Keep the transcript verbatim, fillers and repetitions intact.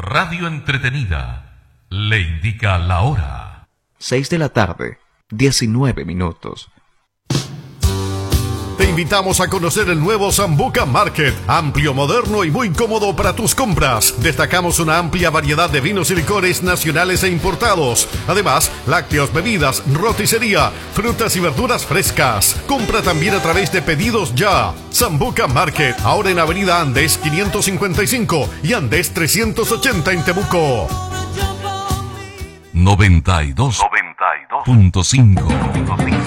radio entretenida, le indica la hora. seis de la tarde, diecinueve minutos. Te invitamos a conocer el nuevo Sambuca Market, amplio, moderno y muy cómodo para tus compras. Destacamos una amplia variedad de vinos y licores nacionales e importados. Además, lácteos, bebidas, roticería, frutas y verduras frescas. Compra también a través de Pedidos Ya. Sambuca Market, ahora en Avenida Andes quinientos cincuenta y cinco y Andes trescientos ochenta en Temuco. noventa y dos punto cinco